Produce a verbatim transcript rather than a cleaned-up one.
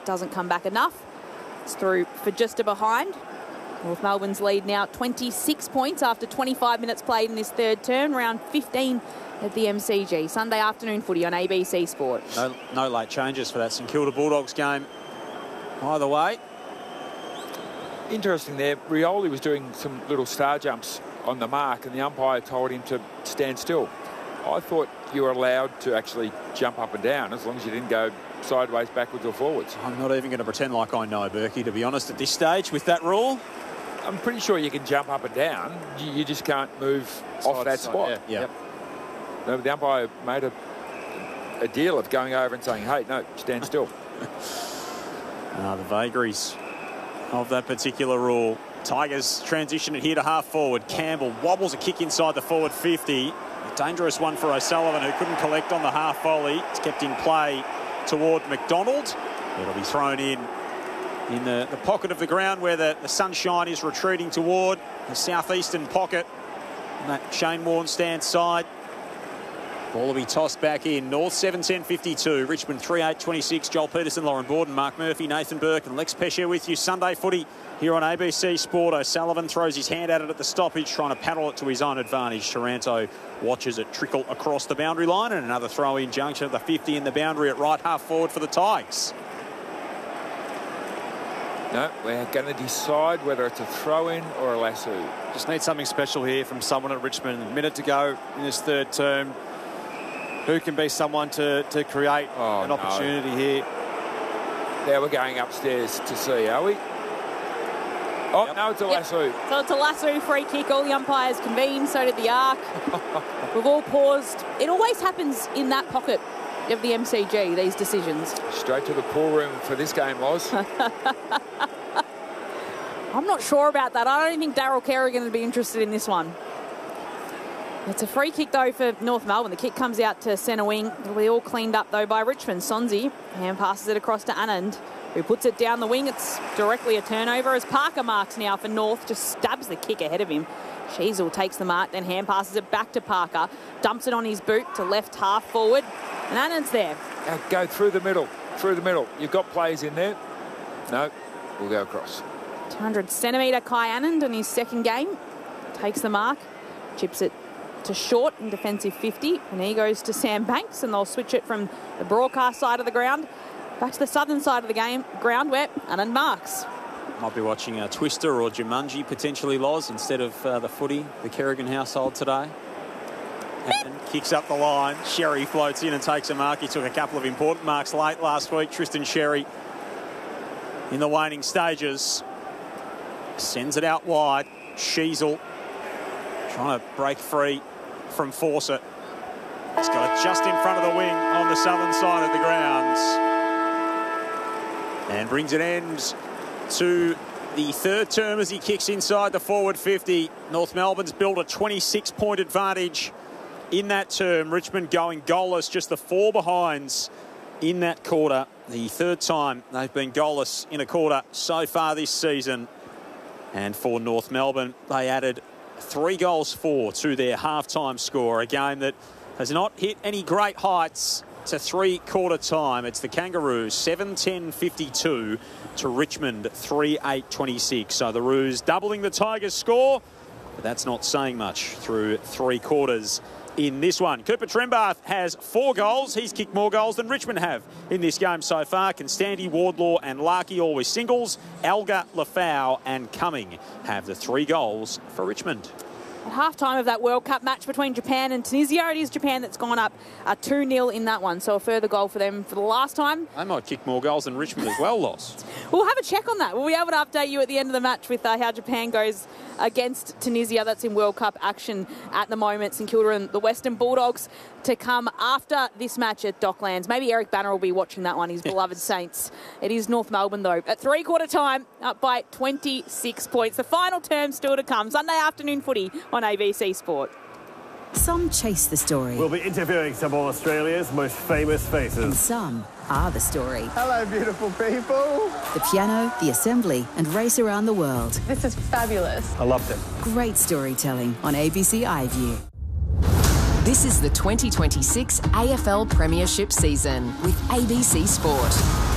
doesn't come back enough. It's through for just a behind. North Melbourne's lead now twenty-six points after twenty-five minutes played in this third term, round fifteen at the M C G. Sunday afternoon footy on A B C Sport. No, no late changes for that St Kilda Bulldogs game. Either way. Interesting there, Rioli was doing some little star jumps on the mark and the umpire told him to stand still. I thought you were allowed to actually jump up and down as long as you didn't go sideways, backwards or forwards. I'm not even going to pretend like I know, Berkey, to be honest, at this stage with that rule. I'm pretty sure you can jump up and down. You, you just can't move side off that spot. Yeah. yeah. Yep. No, the umpire made a, a deal of going over and saying, hey, no, stand still. uh, the vagaries of that particular rule. Tigers transition it here to half forward. Campbell wobbles a kick inside the forward fifty. A dangerous one for O'Sullivan, who couldn't collect on the half volley. It's kept in play toward McDonald. It'll be thrown in in the, the pocket of the ground where the, the sunshine is retreating toward the southeastern pocket on that Shane Warne stance side. Ball will be tossed back in. North seven ten fifty-two. Richmond three eight twenty-six. Joel Peterson, Lauren Borden, Mark Murphy, Nathan Burke and Lex Pescia with you. Sunday footy here on A B C Sport. O'Sullivan throws his hand at it at the stoppage, trying to paddle it to his own advantage. Taranto watches it trickle across the boundary line, and another throw-in junction at the fifty in the boundary at right half forward for the Tigers. No, we're going to decide whether it's a throw-in or a lasso. Just need something special here from someone at Richmond. A minute to go in this third term. Who can be someone to, to create oh, an opportunity no. here? Now we're going upstairs to see, are we? Oh, yep. No, it's a lasso. Yep. So it's a lasso free kick. All the umpires convened, so did the Arc. We've all paused. It always happens in that pocket of the M C G, these decisions. Straight to the pool room for this game, Loz. I'm not sure about that. I don't think Daryl Kerrigan would be interested in this one. It's a free kick, though, for North Melbourne. The kick comes out to centre wing. It'll be all cleaned up, though, by Richmond. Sonzi hand passes it across to Anand, who puts it down the wing. It's directly a turnover as Parker marks now for North. Just stabs the kick ahead of him. Sheasel takes the mark, then hand passes it back to Parker. Dumps it on his boot to left half forward. And Anand's there. Now go through the middle. Through the middle. You've got plays in there. No, we'll go across. two hundred centimetre Kai Anand in his second game. Takes the mark. Chips it to short in defensive fifty, and he goes to Sam Banks, and they'll switch it from the broadcast side of the ground back to the southern side of the game ground where Anand marks. Might be watching a Twister or Jumanji potentially, Loz, instead of uh, the footy, the Kerrigan household today. And kicks up the line. Sherry floats in and takes a mark. He took a couple of important marks late last week. Tristan Sherry in the waning stages sends it out wide. Sheasel trying to break free from Fawcett. He's got it just in front of the wing on the southern side of the grounds. And brings an end to the third term as he kicks inside the forward fifty. North Melbourne's built a twenty-six point advantage in that term. Richmond going goalless, just the four behinds in that quarter. The third time they've been goalless in a quarter so far this season. And for North Melbourne, they added three goals for to their half-time score. A game that has not hit any great heights to three-quarter time. It's the Kangaroos seven ten fifty-two to Richmond three eight twenty-six. So the Roos doubling the Tigers' score, but that's not saying much through three quarters in this one. Cooper Trembath has four goals. He's kicked more goals than Richmond have in this game so far. Constanti, Wardlaw and Larkey all with singles. Alga, Lafau and Cumming have the three goals for Richmond. At half-time of that World Cup match between Japan and Tunisia, it is Japan that's gone up uh, two nil in that one. So a further goal for them for the last time. They might kick more goals than Richmond as well, Lost. We'll have a check on that. We'll be able to update you at the end of the match with uh, how Japan goes against Tunisia. That's in World Cup action at the moment. St Kilda and the Western Bulldogs to come after this match at Docklands. Maybe Eric Banner will be watching that one, his beloved Saints. It is North Melbourne, though. At three-quarter time, up by twenty-six points. The final term still to come. Sunday afternoon footy on A B C Sport. Some chase the story. We'll be interviewing some of Australia's most famous faces. And some are the story. Hello, beautiful people. The piano, the assembly, and race around the world. This is fabulous. I loved it. Great storytelling on A B C iView. This is the twenty twenty-six A F L Premiership season with A B C Sport.